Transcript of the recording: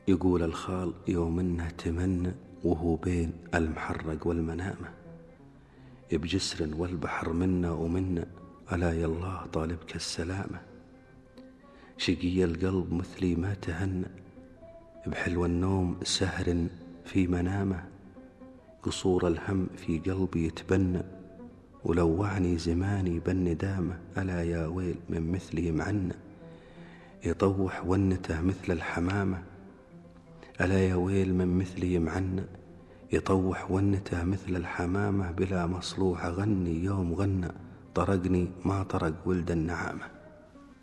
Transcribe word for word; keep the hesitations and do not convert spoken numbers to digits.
يقول الخال يوم انه تمنى وهو بين المحرق والمنامة، بجسر والبحر منا ومنا، ألا يالله طالبك السلامة. شقي القلب مثلي ما تهنى، بحلو النوم سهر في منامه، قصور الهم في قلبي يتبنى، ولوعني زماني بالندامة. ألا يا ويل من مثله معنا، يطوح ونته مثل الحمامة. ألا يا ويل من مثله معنا، يطوح ونته مثل الحمامة. بلا مصلوح غني يوم غنى، طرقني ما طرق ولد النعامة.